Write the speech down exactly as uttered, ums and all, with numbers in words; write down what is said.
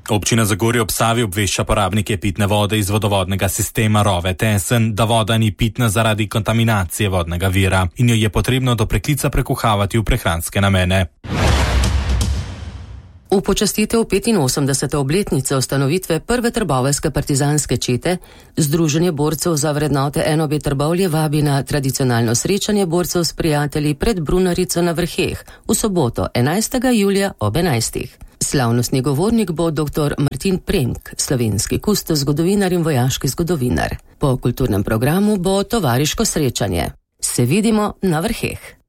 Občina Zagorje ob Savi obvešča porabnike pitne vode iz vodovodnega sistema Rove Tesen, da voda ni pitna zaradi kontaminacije vodnega vira in jo je potrebno do preklica prekuhavati v prehranske namene. V počastitev petinosemdesete obletnice ustanovitve prve trboveljske partizanske čete Združenje borcev za vrednote N O B Trbovlje vabi na tradicionalno srečanje borcev s prijatelji pred Brunarico na Vrheh v soboto enajstega julija ob enajstih. Slavnostni govornik bo dr. Martin Premk, slovenski kustos, zgodovinar in vojaški zgodovinar. Po kulturnem programu bo tovariško srečanje. Se vidimo na Vrheh.